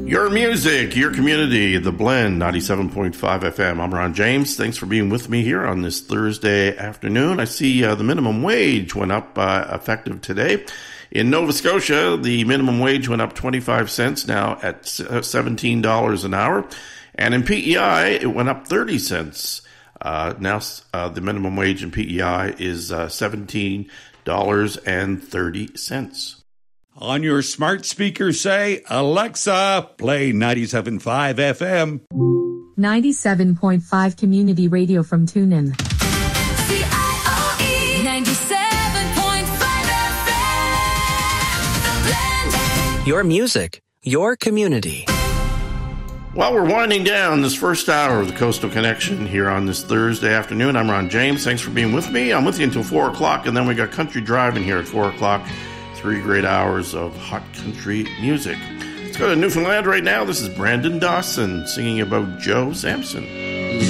Your music, your community, The Blend, 97.5 FM. I'm Ron James. Thanks for being with me here on this Thursday afternoon. I see the minimum wage went up effective today. In Nova Scotia, the minimum wage went up 25 cents, now at $17 an hour. And in PEI, it went up 30 cents. Now the minimum wage in PEI is $17.30. On your smart speaker, say, Alexa, play 97.5 FM. 97.5 Community Radio from TuneIn. CIOE 97.5 FM. The Blend. Your music, your community. Well, we're winding down this first hour of the Coastal Connection here on this Thursday afternoon. I'm Ron James. Thanks for being with me. I'm with you until 4 o'clock, and then we got Country Driving here at 4 o'clock. 3 great hours of hot country music. Let's go to Newfoundland right now. This is Brandon Dawson singing about Joe Sampson.